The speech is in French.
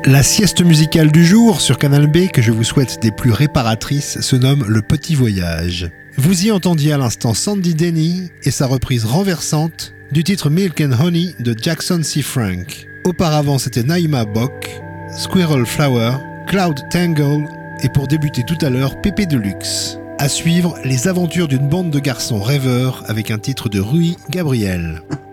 La sieste musicale du jour sur Canal B, que je vous souhaite des plus réparatrices, se nomme Le Petit Voyage. Vous y entendiez à l'instant Sandy Denny et sa reprise renversante du titre Milk and Honey de Jackson C. Frank. Auparavant, c'était Naïma Bock, Squirrel Flower, Cloud Tangle et pour débuter tout à l'heure, Pépé Deluxe. À suivre, les aventures d'une bande de garçons rêveurs avec un titre de Rui Gabriel.